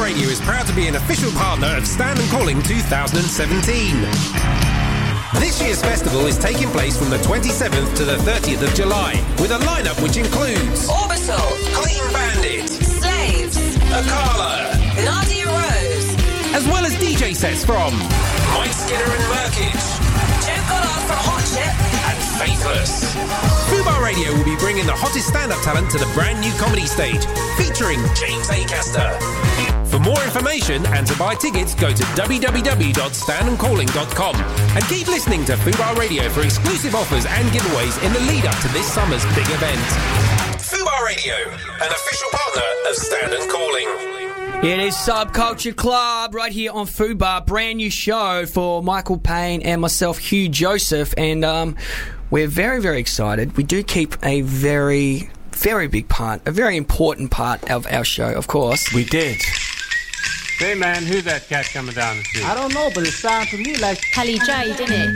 Radio is proud to be an official partner of Stand and Calling 2017. This year's festival is taking place from the 27th to the 30th of July, with a lineup which includes Orbital, Clean Bandit, Slaves, Akala, Nadia Rose, as well as DJ sets from Mike Skinner and Merkage, Joe Goddard from Hot Chip, and Faithless. Fubar Radio will be bringing the hottest stand-up talent to the brand new comedy stage, featuring James Acaster. For more information and to buy tickets, go to www.standandcalling.com and keep listening to Fubar Radio for exclusive offers and giveaways in the lead-up to this summer's big event. Fubar Radio, an official partner of Stand and Calling. It is Subculture Club right here on Fubar, brand new show for Michael Payne and myself, Hugh Joseph, and we're very, very excited. We do keep a very, very big part, a very important part of our show, of course. We did. Hey man, who's that cat coming down the street? I don't know, but it sounds to me like Kelly J, didn't it?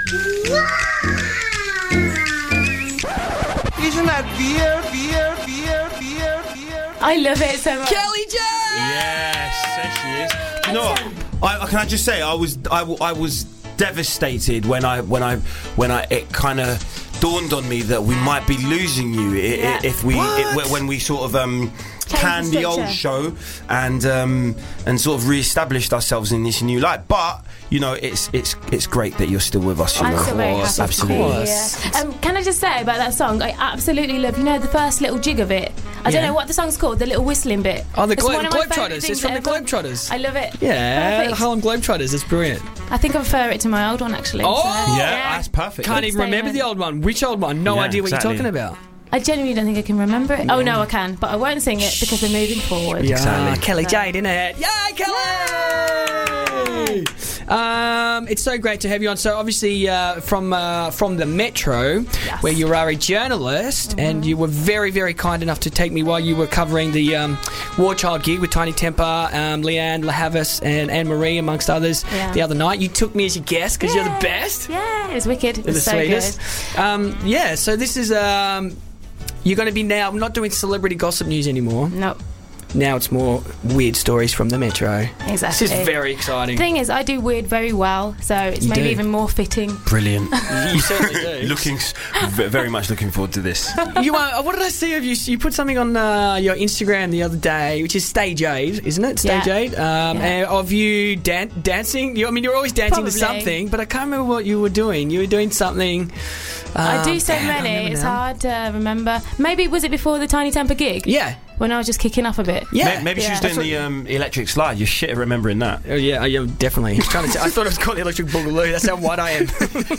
Isn't that beer? I love it so much. Kelly J! Yes, there she is. You know what? Can I just say I was devastated when it kind of dawned on me that we might be losing you when we sort of canned the old show and sort of re-established ourselves in this new light. But you know, it's great that you're still with us. You I'm know? so very happy. Absolutely. Yeah. Can I just say about that song? I absolutely love. You know the first little jig of it. I don't know what the song's called. The little whistling bit. Oh, the It's one of my favourite Globetrotters. things It's from the ever. Globetrotters. I love it. Yeah, Perfect. Harlem Globetrotters. It's brilliant. I think I prefer it to my old one actually. Oh! So, Yeah, that's perfect. Can't even remember the old one. Which old one? No Yeah, idea what exactly. you're talking about. I genuinely don't think I can remember it. Oh no, I can, but I won't sing it because we're moving forward. Yeah, Exactly. Kelly Jade, isn't it? Yay, Kelly! It's so great to have you on. So obviously from the Metro, Yes. where you are a journalist, and you were very, very kind enough to take me while you were covering the War Child gig with Tiny Temper, Leanne LaHavis and Anne Marie, amongst others, the other night. You took me as your guest because you're the best. Yeah, it was wicked. It You're was the so sweetest. good. So this is... you're going to be now not doing celebrity gossip news anymore. No, Now it's more weird stories from the Metro. exactly. This is very exciting. The thing is, I do weird very well, so it's You maybe do. even more fitting. Brilliant. You certainly do. Very much looking forward to this. You what did I see of you? You put something on your Instagram the other day, which is Stage 8, isn't it? Stage Yeah. 8. And of you dancing. You're always dancing to Probably. something, but I can't remember what you were doing. You were doing something. I do so damn, I many, remember it's now. hard to remember. Maybe was it before the Tiny Temper gig? Yeah. When I was just kicking off a bit. Yeah. Maybe she was Yeah. doing the electric slide. You're shit at remembering that. Oh, yeah, definitely. I was trying to I thought it was called the Electric Boogaloo. That's how white I am.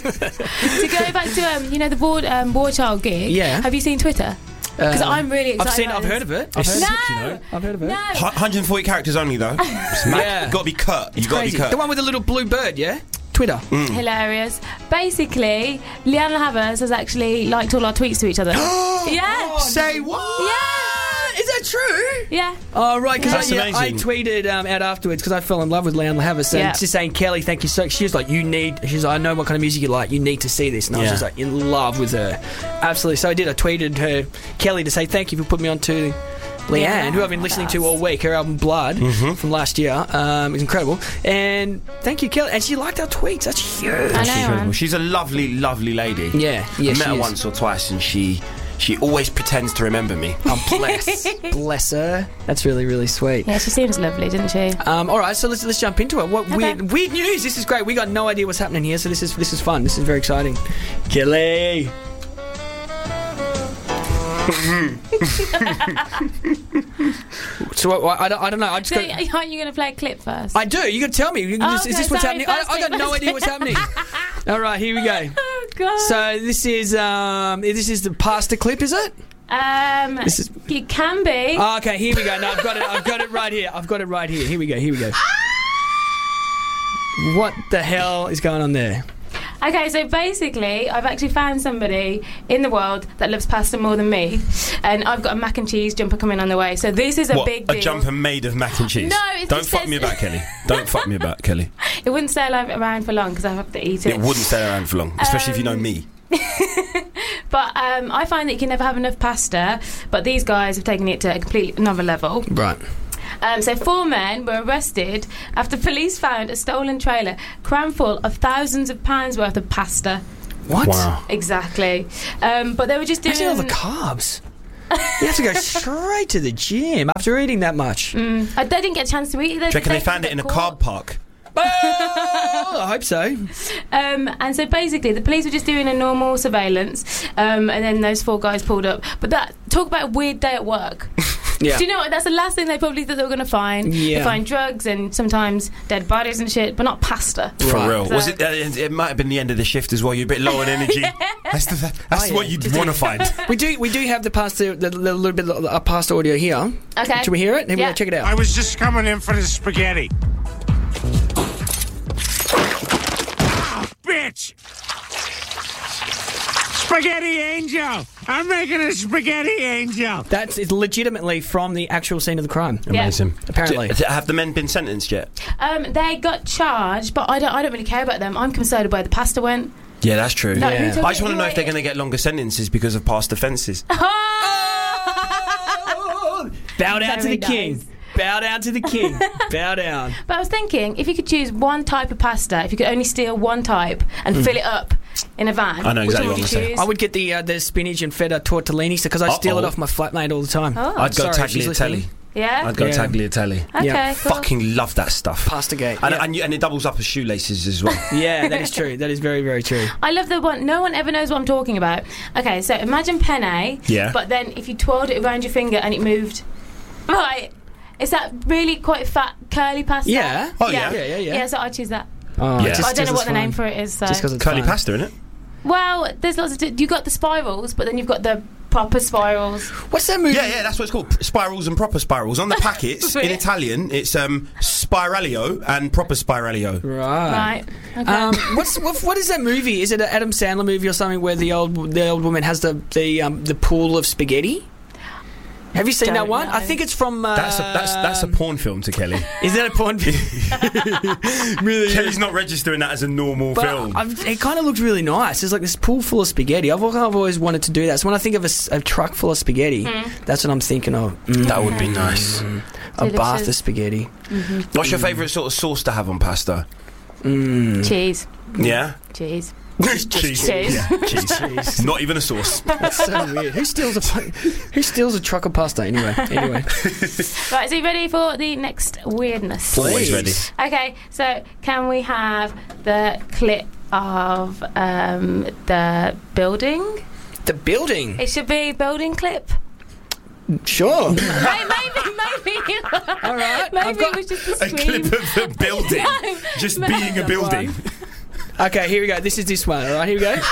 To go back to the War Child gig. Yeah. Have you seen Twitter? Because I'm really excited. I've heard of it. It's No, sick, you know. I've heard of it. no. 140 characters only though. Yeah. Got to be cut. You got to be Crazy. cut. The one with the little blue bird, yeah? Twitter. Hilarious. Basically, Leanne Havers has actually liked all our tweets to each other. Yeah. Say what? Yeah. Is that true? Yeah. Oh, right, because That's I amazing. tweeted out afterwards because I fell in love with Leanne LaHavis and Yeah. just saying, Kelly, thank you so much. She was like, she's like, I know what kind of music you like. You need to see this. And I was Yeah. just like in love with her. Absolutely. So I did. I tweeted her, Kelly, to say thank you for putting me on to Leanne, Yeah, who I've been listening to all week. Her album Blood from last year is incredible. And thank you, Kelly. And she liked our tweets. That's huge. I know, Incredible. man. She's a lovely, lovely lady. Yeah, I met she her is. once or twice, and she always pretends to remember me. Oh, bless her. That's really, really sweet. Yeah, she seems lovely, didn't she? All right, so let's jump into it. What weird news? This is great. We got no idea what's happening here, so this is fun. This is very exciting. Kelly. So I don't know. I just So, got. aren't you going to play a clip first? I do. You got to tell me. Is okay, this what's sorry, happening? I first got thing, no first idea what's happening. All right, here we go. Oh God. So this is the pasta clip, is it? This is. It can be. Oh, okay, here we go. No, I've got it right here. Here we go. What the hell is going on there? Okay, so basically, I've actually found somebody in the world that loves pasta more than me, and I've got a mac and cheese jumper coming on the way. So this is a big deal. A jumper made of mac and cheese? No, it Don't just fuck says- me about Kelly. Don't fuck me about Kelly. It wouldn't stay around for long because I have to eat it. It wouldn't stay around for long, especially if you know me. But I find that you can never have enough pasta, but these guys have taken it to a completely another level. Right. So 4 men were arrested after police found a stolen trailer crammed full of thousands of pounds worth of pasta. What? Wow. Exactly. But they were just doing... Actually, all the carbs. You have to go straight to the gym after eating that much. They didn't get a chance to eat it. Do you reckon they found it in a carb park? Oh, I hope so. And so basically the police were just doing a normal surveillance, and then those 4 guys pulled up. But talk about a weird day at work. Yeah. Do you know what? That's the last thing they probably thought they were going to find. Yeah. They find drugs and sometimes dead bodies and shit, but not pasta. For Right. real. So- Was it? It might have been the end of the shift as well. You're a bit low on energy. That's what you'd want to find. We do have the pasta, the little bit of pasta audio here. Okay. Should we hear it? Here we Yeah. go, check it out. I was just coming in for the spaghetti. Bitch! Spaghetti angel! I'm making a spaghetti angel! That's it's legitimately from the actual scene of the crime. Yeah. Amazing. Apparently. Have the men been sentenced yet? They got charged, but I don't really care about them. I'm concerned where the pasta went. Yeah, that's true. No, Yeah. who took I just it? want to know Who if they're ate going to get longer sentences because of past offences. it? Bow down to Very the king. nice. Bow down to the king. Bow down. But I was thinking, if you could choose one type of pasta, if you could only steal one type and fill it up in a van, I know exactly which one what would I'm you saying. choose? I would get the spinach and feta tortellini because I steal it off my flatmate all the time. Oh. I'd go Sorry, she's tagliatelle. listening. Yeah? I'd go Yeah. tagliatelle. Okay, Yeah. cool. Fucking love that stuff. Pastagate. And, and it doubles up as shoelaces as well. Yeah, that is true. That is very, very true. I love the one. No one ever knows what I'm talking about. Okay, so imagine penne. Yeah. But then if you twirled it around your finger and it moved, right? Is that really quite fat curly pasta? Yeah. Oh, yeah. Yeah. Yeah, so I choose that. Oh, Yeah. just But I don't know 'cause what the it's name fun. for it is. So. Just because it's Curly fun. pasta, innit? Well, there's lots of. You got the spirals, but then you've got the proper spirals. What's that movie? Yeah, that's what it's called. Spirals and proper spirals. On the packets, in Italian, it's spiralio and proper spiralio. Right. Right. Okay. What is that movie? Is it an Adam Sandler movie or something where the old woman has the pool of spaghetti? Have you seen Don't that one? know. I think it's from. That's a porn film to Kelly. Is that a porn film? Really? Kelly's not registering that as a normal film. It kind of looked really nice. There's like this pool full of spaghetti. I've always wanted to do that. So when I think of a truck full of spaghetti, that's what I'm thinking of. That would be nice. A bath of Delicious. spaghetti. What's your favourite sort of sauce to have on pasta? Cheese. Yeah? Cheese. Cheese. Cheese. Yeah, cheese. Not even a sauce. That's so weird. Who steals a truck of pasta anyway? Anyway, Right, so you ready for the next weirdness? Always ready. Okay, so can we have the clip of the building? the building. It should be building clip. Sure. Maybe. All right. Maybe it was just a A scream. clip of the building. No, Just maybe being a not building. one. Okay, here we go. This is this one. All right, here we go.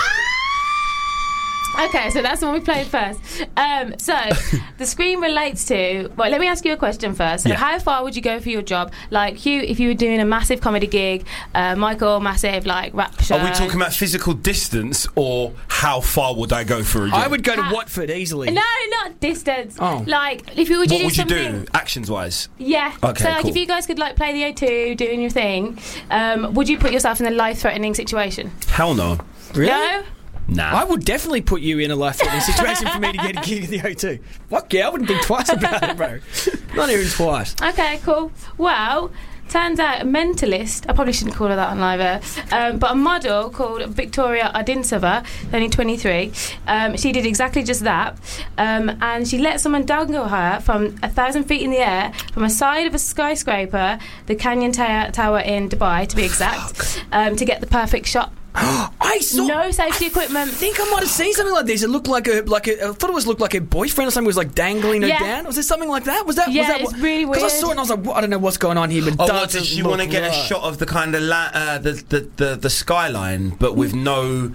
Okay, so that's the one we played first. So the screen relates to. Well, let me ask you a question first. So, Yeah. how far would you go for your job? Like Hugh, if you were doing a massive comedy gig, Michael, massive like rap show. Are we talking about physical distance or how far would I go for a job? I would go to Watford easily. No, not distance. Oh. Like if you would What do would you something. do, actions-wise? Yeah. Okay, so like cool. if you guys could like play the O2 doing your thing, would you put yourself in a life-threatening situation? Hell no. Really? No. Nah. I would definitely put you in a life-threatening situation for me to get a gig at the O2. Fuck yeah, I wouldn't think twice about it, bro. Not even twice. Okay, cool. Well, turns out a mentalist, I probably shouldn't call her that on live air, but a model called Victoria Ardinsova, only 23, she did exactly just that, and she let someone dangle her from 1,000 feet in the air from a side of a skyscraper, the Canyon Tower in Dubai to be exact, to get the perfect shot. I saw. No safety equipment. I think I might have seen something like this. It looked like a. I thought it looked like her boyfriend or something was like dangling her Yeah. down. Was there something like that? Was that? Yeah, was that it's really Because I weird. saw it and I was like, I don't know what's going on here. But Oh, what, doesn't does she look want to get a right. shot of the kind of the skyline, but with no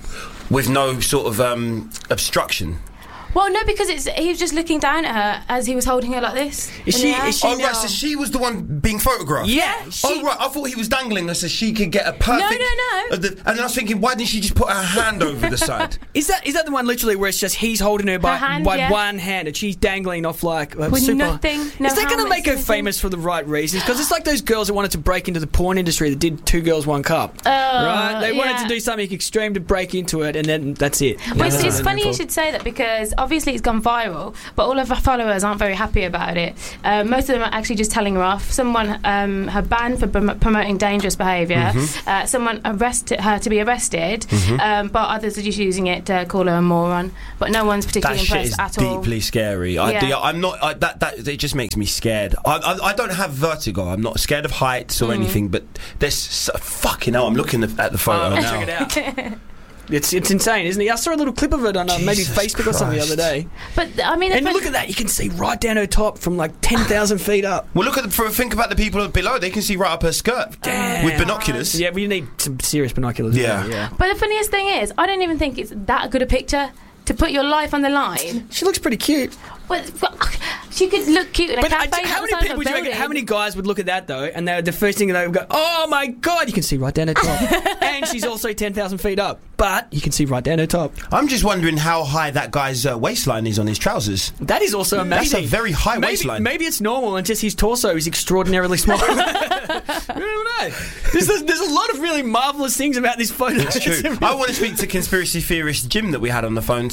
sort of obstruction? Well, no, because he was just looking down at her as he was holding her like this. Is in she- the air. is she- Oh right, so she was the one being photographed. Yeah. Oh right, I thought he was dangling her so she could get a perfect. No. of the- and then I was thinking, why didn't she just put her hand over the side? Is that the one literally where it's just he's holding her by hand, yeah. one hand and she's dangling off like With super. nothing, no is that going to helmets, make her nothing? famous for the right reasons? Because it's like those girls that wanted to break into the porn industry that did Two Girls One Cup, right? They wanted yeah. to do something extreme to break into it, and then that's it. Well, That's it's what funny they're you for. should say that because obviously it's gone viral, but all of her followers aren't very happy about it. Most of them are actually just telling her off. Someone her banned for promoting dangerous behaviour. Someone arrested her to be arrested, but others are just using it to call her a moron. But no one's particularly That shit is impressed at all. deeply scary. I'm not. That it just makes me scared. I don't have vertigo. I'm not scared of heights or anything. But there's fucking hell. I'm looking at the photo now. Check it out. It's insane, isn't it? I saw a little clip of it on maybe Jesus Facebook or something the other day. But I mean, And look at that, you can see right down her top from like 10,000 feet up. Well, think about the people below. They can see right up her skirt with binoculars. Yeah, we need some serious binoculars. Yeah. But the funniest thing is, I don't even think it's that good a picture to put your life on the line. She looks pretty cute. Well, she could look cute in a But cafe. how many people do you reckon, how many guys would look at that though, and the first thing they would go, oh my god, you can see right down her top. And she's also 10,000 feet up, but you can see right down her top. I'm just wondering how high that guy's waistline is on his trousers. That is also amazing. That's a very high waistline. Maybe it's normal and just his torso is extraordinarily small. I don't know. There's a lot of really marvellous things about this photo. It's true. I want to speak to conspiracy theorist Jim that we had on the phone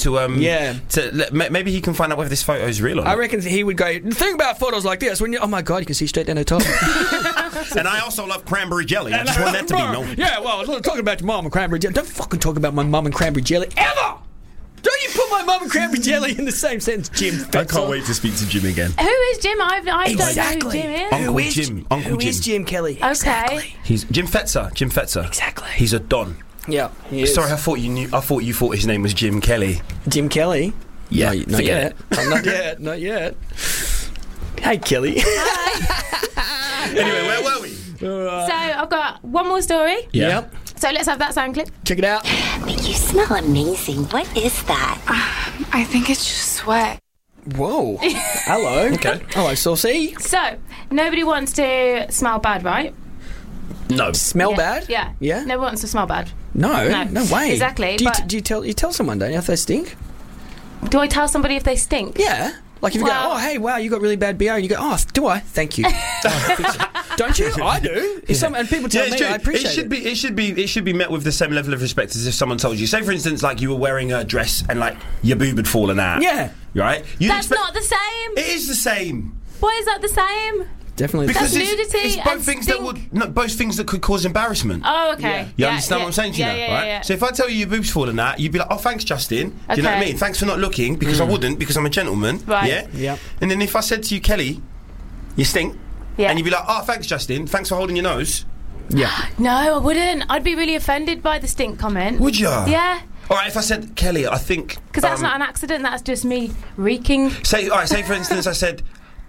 maybe he can find out whether this photo is real or not. I reckon he would go, the thing about photos like this, when you, oh my god, you can see straight down her top. And I also love cranberry jelly. I just want that to be known. Yeah, well, I was talking about your mum and cranberry jelly. Don't fucking talk about my mum and cranberry jelly ever! Don't you put my mum and cranberry jelly in the same sentence, Jim? I can't wait to speak to Jim again. Who is Jim? I don't know who Jim is. Uncle Jim. Who is Jim Kelly? Okay. Exactly. He's Jim Fetzer. Jim Fetzer. Exactly. He's a don. Yeah, he is. Sorry, I thought you thought his name was Jim Kelly. Jim Kelly? Yeah, not yet. Not yet. Hey, Kelly. Anyway, where were we? So I've got one more story. Yeah. Yep. So let's have that sound clip. Check it out. You smell amazing. What is that? I think it's just sweat. Whoa. Hello. Okay. Hello, Saucy. So nobody wants to smell bad, right? No. Smell bad? Yeah. Yeah? Nobody wants to smell bad. No way. Exactly, Do but- you tell someone, don't you, if they stink? Do I tell somebody if they stink? Yeah. Like if you Well- go, oh, hey, wow, you got really bad BO, and you go, oh, do I? Thank you. Don't you? I do. And people tell me, I appreciate it. It should be met with the same level of respect as if someone told you. Say, for instance, like you were wearing a dress and like your boob had fallen out. Yeah. Right? That's not the same. It is the same. Why is that the same? Definitely. Because That's nudity it's both and things stink. both things that could cause embarrassment. Oh, okay. You understand what I'm saying to you now, right? Yeah. So if I tell you your boob's fallen out, you'd be like, oh, thanks, Justin. Do you know what I Okay. mean? Thanks for not looking, because I wouldn't, because I'm a gentleman. Right. Yeah? Yep. And then if I said to you, Kelly, you stink, Yeah. and you'd be like, oh, thanks, Justin. Thanks for holding your nose. Yeah. No, I wouldn't. I'd be really offended by the stink comment. Would you? Yeah. All right, if I said, Kelly, I think... Because that's not an accident. That's just me reeking. Say for instance, I said,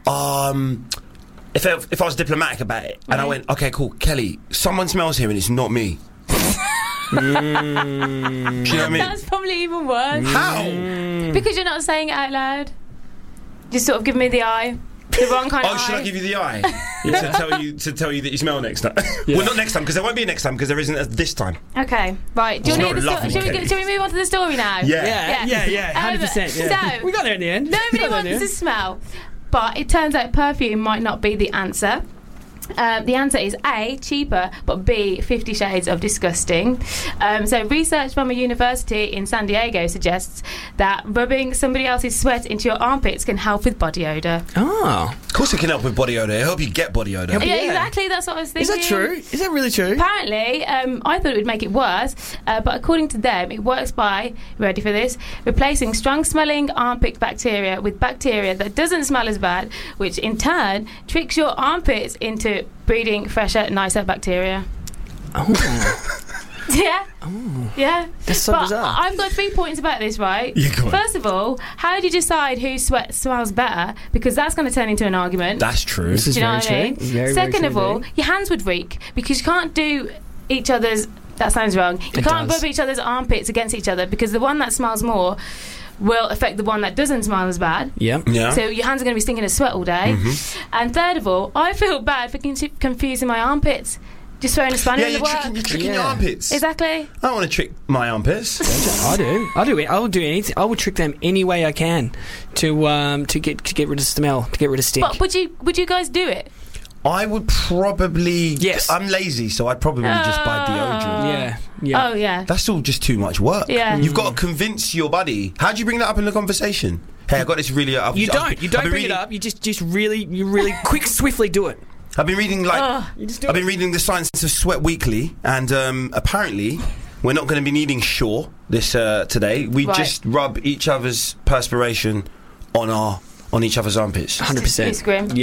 if I was diplomatic about it, and I went, okay, cool, Kelly, someone smells here and it's not me. Do you know what I mean? That's probably even worse. How? Because you're not saying it out loud. Just sort of give me the eye. The wrong kind of Oh, eye. should I give you the eye to tell you that you smell next time? Well, not next time, because there won't be a next time, because there isn't this time. Okay, right. Do you want to It's hear not the story? lovely, Shall we move on to the story now? Yeah. Yeah, 100%. Yeah. So, We got there in the end. nobody wants to smell. But it turns out perfume might not be the answer. The answer is A, cheaper, but B, 50 Shades of Disgusting. So research from a university in San Diego suggests that rubbing somebody else's sweat into your armpits can help with body odour. Oh. Of course it can help with body odour. It'll help you get body odour. Yeah, Yeah. exactly. That's what I was Is thinking. that true? Is that really true? Apparently, I thought it would make it worse, but according to them, it works by, ready for this, replacing strong-smelling armpit bacteria with bacteria that doesn't smell as bad, which in turn tricks your armpits into breeding fresher, nicer bacteria. Oh. Yeah. Yeah. That's so but bizarre. I've got 3 points about this, right? Yeah, go on. First of all, how do you decide whose sweat smells better? Because that's going to turn into an argument. That's true. This is Do you know very what I mean? true. Very, very Second true of all, indeed. your hands would reek because you can't do each other's. That sounds wrong. You It can't does. rub each other's armpits against each other because the one that smells more will affect the one that doesn't smell as bad. Yeah. Yeah. So your hands are going to be stinking of sweat all day. And third of all, I feel bad for confusing my armpits. Just throwing a spanner Yeah, in the you're work. tricking your Yeah. armpits. Exactly. I don't want to trick my armpits. I do. I'll do anything. I will trick them any way I can to get rid of smell, to get rid of stink. But would you guys do it? I would probably... Yes. I'm lazy, so I'd probably just buy deodorant. Yeah. Oh, yeah. That's all just too much work. Yeah. You've got to convince your buddy. How do you bring that up in the conversation? Hey, I got this really... You don't bring it up. You just really quick, swiftly do it. I've been reading You just do I've been reading the Science of Sweat Weekly, and apparently we're not going to be needing Shaw this today. We just rub each other's perspiration on each other's armpits. 100%. It's grim.